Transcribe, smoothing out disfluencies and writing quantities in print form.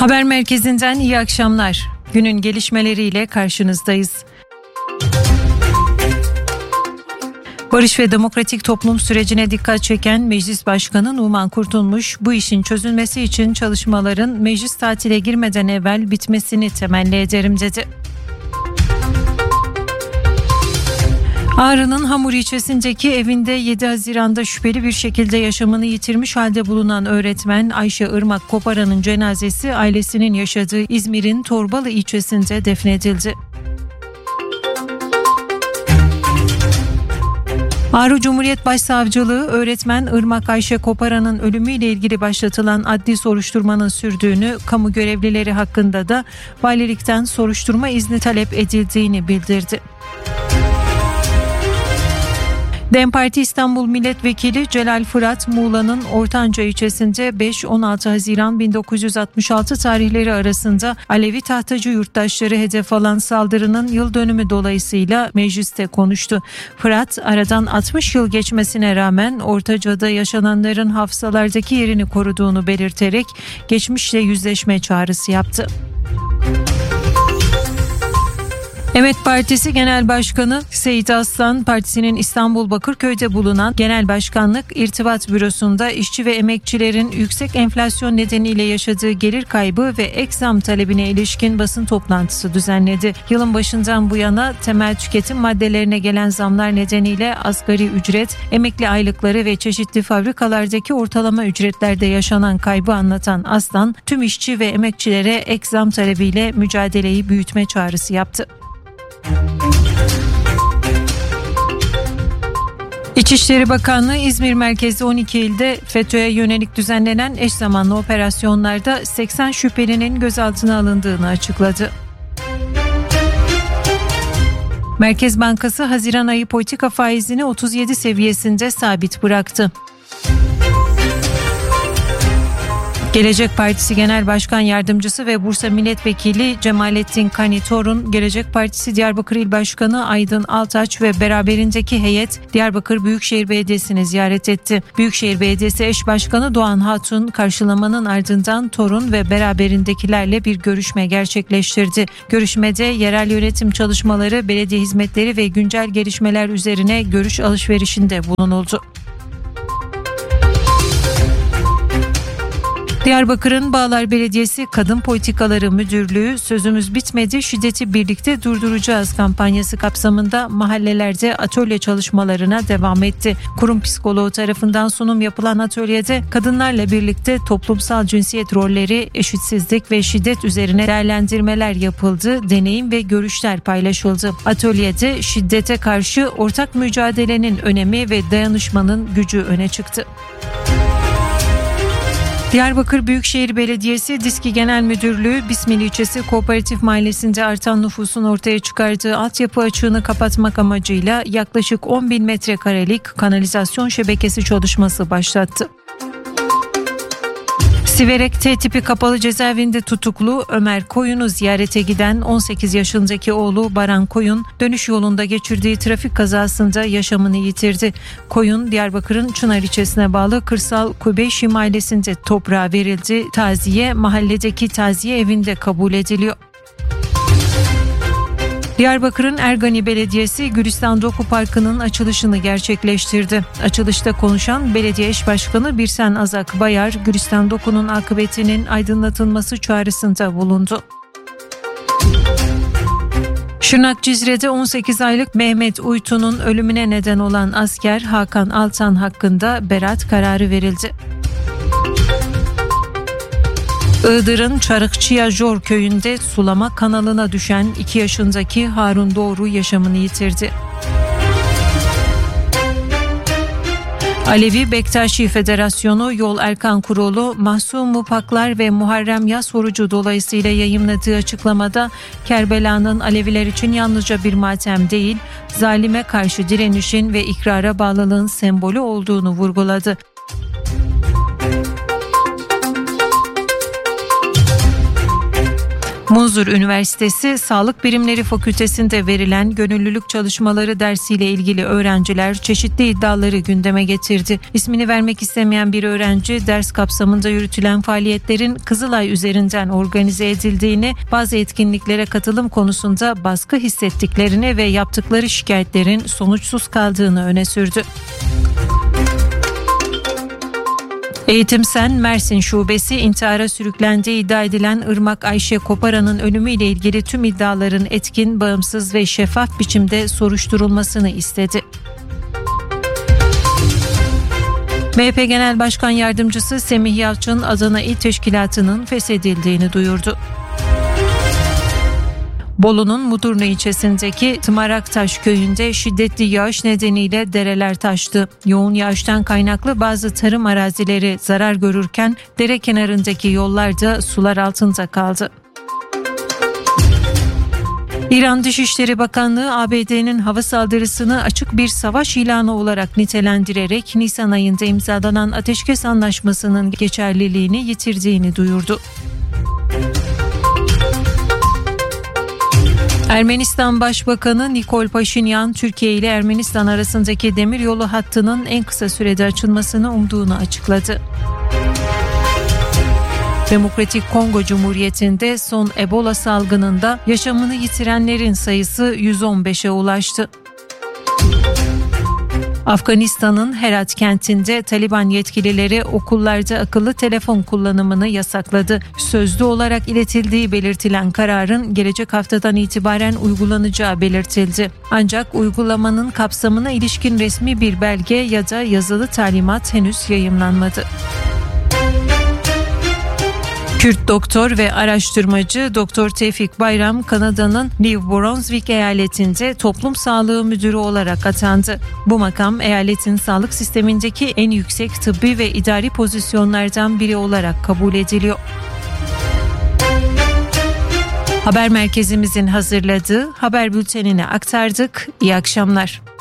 Haber merkezinden iyi akşamlar. Günün gelişmeleriyle karşınızdayız. Barış ve demokratik toplum sürecine dikkat çeken Meclis Başkanı Numan Kurtulmuş, bu işin çözülmesi için çalışmaların meclis tatile girmeden evvel bitmesini temenni ederim dedi. Ağrı'nın Hamur ilçesindeki evinde 7 Haziran'da şüpheli bir şekilde yaşamını yitirmiş halde bulunan öğretmen Ayşe Irmak Koparan'ın cenazesi ailesinin yaşadığı İzmir'in Torbalı ilçesinde defnedildi. Ağrı Cumhuriyet Başsavcılığı öğretmen Irmak Ayşe Koparan'ın ölümüyle ilgili başlatılan adli soruşturmanın sürdüğünü, kamu görevlileri hakkında da valilikten soruşturma izni talep edildiğini bildirdi. DEM Parti İstanbul Milletvekili Celal Fırat, Muğla'nın Ortanca ilçesinde 5-16 Haziran 1966 tarihleri arasında Alevi tahtacı yurttaşları hedef alan saldırının yıl dönümü dolayısıyla mecliste konuştu. Fırat, aradan 60 yıl geçmesine rağmen Ortaca'da yaşananların hafızalardaki yerini koruduğunu belirterek geçmişle yüzleşme çağrısı yaptı. Emet Partisi Genel Başkanı Seyit Aslan, partisinin İstanbul Bakırköy'de bulunan Genel Başkanlık İrtibat Bürosu'nda işçi ve emekçilerin yüksek enflasyon nedeniyle yaşadığı gelir kaybı ve ek zam talebine ilişkin basın toplantısı düzenledi. Yılın başından bu yana temel tüketim maddelerine gelen zamlar nedeniyle asgari ücret, emekli aylıkları ve çeşitli fabrikalardaki ortalama ücretlerde yaşanan kaybı anlatan Aslan, tüm işçi ve emekçilere ek zam talebiyle mücadeleyi büyütme çağrısı yaptı. İçişleri Bakanlığı İzmir merkezli 12 ilde FETÖ'ye yönelik düzenlenen eş zamanlı operasyonlarda 80 şüphelinin gözaltına alındığını açıkladı. Merkez Bankası Haziran ayı politika faizini 37 seviyesinde sabit bıraktı. Gelecek Partisi Genel Başkan Yardımcısı ve Bursa Milletvekili Cemalettin Kani Torun, Gelecek Partisi Diyarbakır İl Başkanı Aydın Altaç ve beraberindeki heyet Diyarbakır Büyükşehir Belediyesi'ni ziyaret etti. Büyükşehir Belediyesi Eş Başkanı Doğan Hatun, karşılamanın ardından Torun ve beraberindekilerle bir görüşme gerçekleştirdi. Görüşmede yerel yönetim çalışmaları, belediye hizmetleri ve güncel gelişmeler üzerine görüş alışverişinde bulunuldu. Diyarbakır'ın Bağlar Belediyesi Kadın Politikaları Müdürlüğü "Sözümüz bitmedi, şiddeti birlikte durduracağız" kampanyası kapsamında mahallelerde atölye çalışmalarına devam etti. Kurum psikoloğu tarafından sunum yapılan atölyede kadınlarla birlikte toplumsal cinsiyet rolleri, eşitsizlik ve şiddet üzerine değerlendirmeler yapıldı, deneyim ve görüşler paylaşıldı. Atölyede şiddete karşı ortak mücadelenin önemi ve dayanışmanın gücü öne çıktı. Diyarbakır Büyükşehir Belediyesi Diski Genel Müdürlüğü Bismil ilçesi Kooperatif Mahallesi'nde artan nüfusun ortaya çıkardığı altyapı açığını kapatmak amacıyla yaklaşık 10.000 metrekarelik kanalizasyon şebekesi çalışması başlattı. Siverek T tipi kapalı cezaevinde tutuklu Ömer Koyun'u ziyarete giden 18 yaşındaki oğlu Baran Koyun, dönüş yolunda geçirdiği trafik kazasında yaşamını yitirdi. Koyun, Diyarbakır'ın Çınar ilçesine bağlı Kırsal Kubeyşi mahallesinde toprağa verildi. Taziye mahalledeki taziye evinde kabul ediliyor. Diyarbakır'ın Ergani Belediyesi Gülistan Doku Parkı'nın açılışını gerçekleştirdi. Açılışta konuşan Belediye Eş Başkanı Birsen Azak Bayar, Gülistan Doku'nun akıbetinin aydınlatılması çağrısında bulundu. Şırnak Cizre'de 18 aylık Mehmet Uytu'nun ölümüne neden olan asker Hakan Altan hakkında beraat kararı verildi. Iğdır'ın Çarıkçıya-Jor köyünde sulama kanalına düşen 2 yaşındaki Harun Doğru yaşamını yitirdi. Alevi Bektaşi Federasyonu Yol Erkan Kurulu, Mahsum Mupaklar ve Muharrem Yaz orucu dolayısıyla yayımladığı açıklamada Kerbela'nın Aleviler için yalnızca bir matem değil, zalime karşı direnişin ve ikrara bağlılığın sembolü olduğunu vurguladı. Munzur Üniversitesi Sağlık Bilimleri Fakültesi'nde verilen gönüllülük çalışmaları dersiyle ilgili öğrenciler çeşitli iddiaları gündeme getirdi. İsmini vermek istemeyen bir öğrenci ders kapsamında yürütülen faaliyetlerin Kızılay üzerinden organize edildiğini, bazı etkinliklere katılım konusunda baskı hissettiklerini ve yaptıkları şikayetlerin sonuçsuz kaldığını öne sürdü. Eğitim Sen Mersin Şubesi intihara sürüklendiği iddia edilen Irmak Ayşe Koparan'ın ölümüyle ilgili tüm iddiaların etkin, bağımsız ve şeffaf biçimde soruşturulmasını istedi. MHP Genel Başkan Yardımcısı Semih Yalçın Adana İl Teşkilatı'nın feshedildiğini duyurdu. Bolu'nun Mudurnu ilçesindeki Tımaraktaş köyünde şiddetli yağış nedeniyle dereler taştı. Yoğun yağıştan kaynaklı bazı tarım arazileri zarar görürken dere kenarındaki yollar da sular altında kaldı. İran Dışişleri Bakanlığı ABD'nin hava saldırısını açık bir savaş ilanı olarak nitelendirerek Nisan ayında imzalanan ateşkes anlaşmasının geçerliliğini yitirdiğini duyurdu. Ermenistan Başbakanı Nikol Paşinyan, Türkiye ile Ermenistan arasındaki demiryolu hattının en kısa sürede açılmasını umduğunu açıkladı. Demokratik Kongo Cumhuriyeti'nde son Ebola salgınında yaşamını yitirenlerin sayısı 115'e ulaştı. Afganistan'ın Herat kentinde Taliban yetkilileri okullarda akıllı telefon kullanımını yasakladı. Sözlü olarak iletildiği belirtilen kararın gelecek haftadan itibaren uygulanacağı belirtildi. Ancak uygulamanın kapsamına ilişkin resmi bir belge ya da yazılı talimat henüz yayımlanmadı. Kürt doktor ve araştırmacı Dr. Tevfik Bayram, Kanada'nın New Brunswick eyaletinde toplum sağlığı müdürü olarak atandı. Bu makam eyaletin sağlık sistemindeki en yüksek tıbbi ve idari pozisyonlardan biri olarak kabul ediliyor. Haber merkezimizin hazırladığı haber bültenini aktardık. İyi akşamlar.